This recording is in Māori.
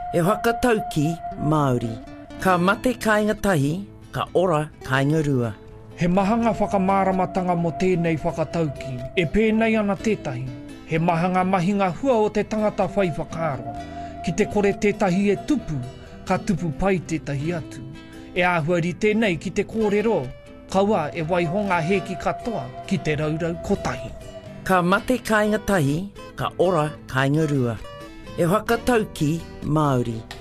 E whakatau ki Māori. Ka mate kāinga tahi, ka ora kāinga rua. He mahanga whakamāramatanga mo tēnei whakatauki, e pēnei ana tētahi. He mahanga mahinga hua o te tangata whai whakaaro. Ki te kore tētahi e tupu, ka tupu pai tētahi atu. E āhuari tēnei ki te kōrero, kaua e waihonga heki katoa ki te raurau kotahi. Ka mate kāinga tahi, ka ora kāinga rua. E whakatau ki Māori.